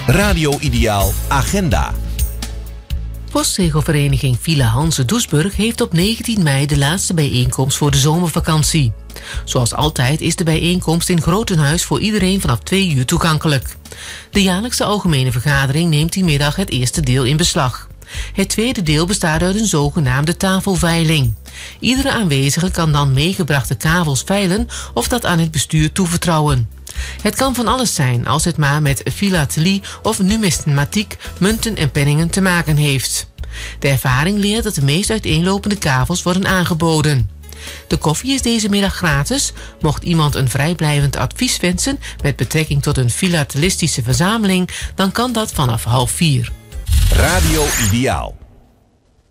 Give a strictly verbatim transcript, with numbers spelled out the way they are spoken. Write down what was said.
Radio Ideaal Agenda. Postzegelvereniging Villa Hanse Doesburg heeft op negentien mei de laatste bijeenkomst voor de zomervakantie. Zoals altijd is de bijeenkomst in Grotenhuis voor iedereen vanaf twee uur toegankelijk. De jaarlijkse algemene vergadering neemt die middag het eerste deel in beslag. Het tweede deel bestaat uit een zogenaamde tafelveiling. Iedere aanwezige kan dan meegebrachte kavels veilen of dat aan het bestuur toevertrouwen. Het kan van alles zijn als het maar met filatelie of numismatiek, munten en penningen te maken heeft. De ervaring leert dat de meest uiteenlopende kavels worden aangeboden. De koffie is deze middag gratis. Mocht iemand een vrijblijvend advies wensen met betrekking tot een filatelistische verzameling, dan kan dat vanaf half vier. Radio Ideaal.